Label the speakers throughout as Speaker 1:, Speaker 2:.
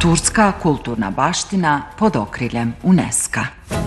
Speaker 1: Turska kulturna baština pod okriljem UNESCO-a.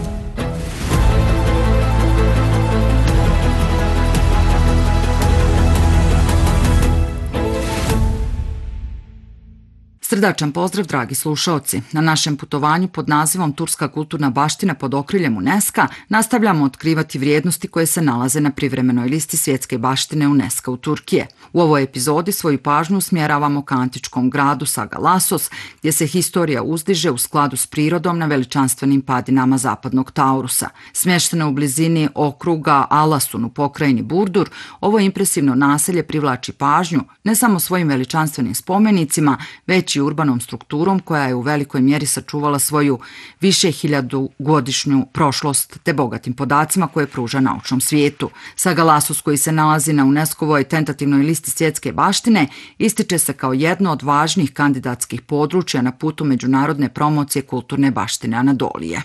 Speaker 1: Srdačan pozdrav, dragi slušaoci. Na našem putovanju pod nazivom Turska kulturna baština pod okriljem UNESCO-a nastavljamo otkrivati vrijednosti koje se nalaze na privremenoj listi svjetske baštine UNESCO u Turkije. U ovoj epizodi svoju pažnju usmjeravamo ka antičkom gradu Sagalassos, gdje se historija uzdiže u skladu s prirodom na veličanstvenim padinama zapadnog Taurusa. Smješteno u blizini okruga Alasun u pokrajini Burdur, ovo impresivno naselje privlači pažnju ne samo svojim veličanstvenim spomenicima, već i urbanom strukturom koja je u velikoj mjeri sačuvala svoju više hiljadugodišnju prošlost te bogatim podacima koje pruža naučnom svijetu. Sagalassos, koji se nalazi na UNESCO-ovoj tentativnoj listi svjetske baštine, ističe se kao jedno od važnih kandidatskih područja na putu međunarodne promocije kulturne baštine Anadolije.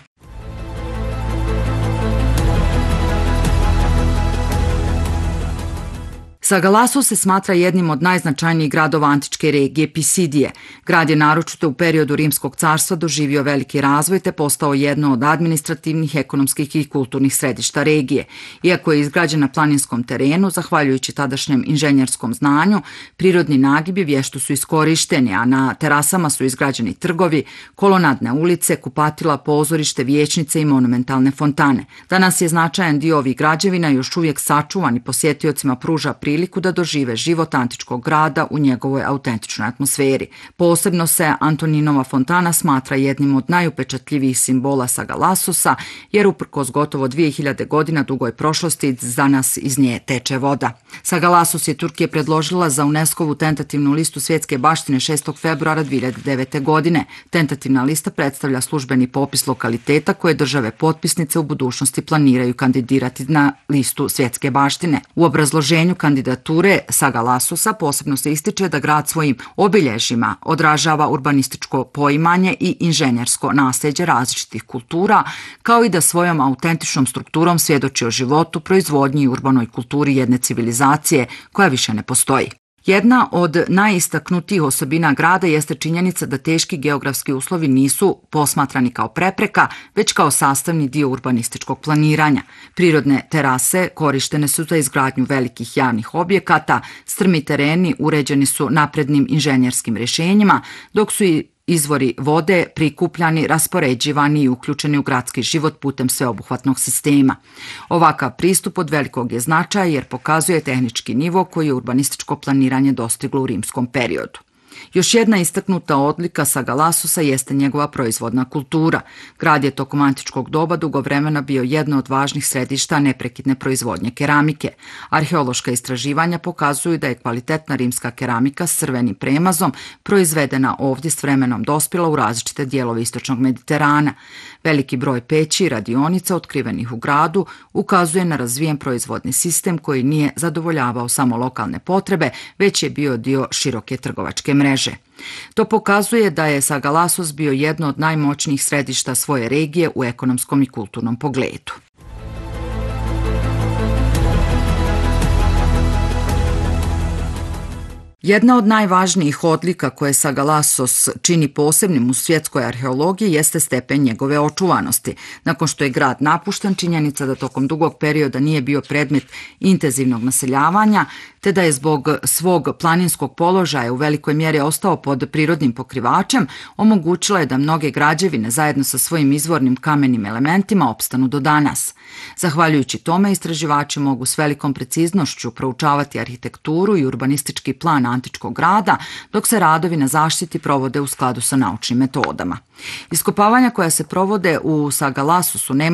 Speaker 1: Sagalassos se smatra jednim od najznačajnijih gradova antičke regije Pisidije. Grad je naročito u periodu Rimskog carstva doživio veliki razvoj te postao jedno od administrativnih, ekonomskih i kulturnih središta regije. Iako je izgrađen na planinskom terenu, zahvaljujući tadašnjem inženjerskom znanju, prirodni nagibi vješto su iskorišteni, a na terasama su izgrađeni trgovi, kolonadne ulice, kupatila, pozorište, vijećnice i monumentalne fontane. Danas je značajan dio ovih građevina još uvijek sačuvan i posjetiocima pruža priliku da dožive život antičkog grada u njegovoj autentičnoj atmosferi. Posebno se Antoninova fontana smatra jednim od najupečatljivijih simbola Sagalassosa, jer uprkos gotovo 2000 godina dugoj prošlosti za nas iz nje teče voda. Sagalassos je Turkija predložila za UNESCO-vu tentativnu listu svjetske baštine 6. februara 2009. godine. Tentativna lista predstavlja službeni popis lokaliteta koje države potpisnice u budućnosti planiraju kandidirati na listu svjetske baštine. U obrazloženju kandidature Sagalassosa posebno se ističe da grad svojim obilježjima odražava urbanističko poimanje i inženjersko nasljeđe različitih kultura, kao i da svojom autentičnom strukturom svjedoči o životu, proizvodnji i urbanoj kulturi jedne civilizacije koja više ne postoji. Jedna od najistaknutijih osobina grada jeste činjenica da teški geografski uslovi nisu posmatrani kao prepreka, već kao sastavni dio urbanističkog planiranja. Prirodne terase korištene su za izgradnju velikih javnih objekata, strmi tereni uređeni su naprednim inženjerskim rješenjima, dok su i izvori vode prikupljani, raspoređivani i uključeni u gradski život putem sveobuhvatnog sistema. Ovakav pristup od velikog je značaja jer pokazuje tehnički nivo koji je urbanističko planiranje dostiglo u rimskom periodu. Još jedna istaknuta odlika Sagalassosa jeste njegova proizvodna kultura. Grad je tokom antičkog doba dugo vremena bio jedno od važnih središta neprekidne proizvodnje keramike. Arheološka istraživanja pokazuju da je kvalitetna rimska keramika s crvenim premazom proizvedena ovdje s vremenom dospjela u različite dijelove istočnog Mediterana. Veliki broj peći i radionica otkrivenih u gradu ukazuje na razvijen proizvodni sistem koji nije zadovoljavao samo lokalne potrebe, već je bio dio široke trgovačke mreže. To pokazuje da je Sagalassos bio jedno od najmoćnijih središta svoje regije u ekonomskom i kulturnom pogledu. Jedna od najvažnijih odlika koje Sagalassos čini posebnim u svjetskoj arheologiji jeste stepen njegove očuvanosti. Nakon što je grad napušten, činjenica da tokom dugog perioda nije bio predmet intenzivnog naseljavanja, te da je zbog svog planinskog položaja u velikoj mjeri ostao pod prirodnim pokrivačem, omogućila je da mnoge građevine zajedno sa svojim izvornim kamenim elementima opstanu do danas. Zahvaljujući tome, istraživači mogu s velikom preciznošću proučavati arhitekturu i urbanistički plan antičkog grada, dok se radovi na zaštiti provode u skladu sa naučnim metodama. Iskopavanja koja se provode u Sagalassosu nema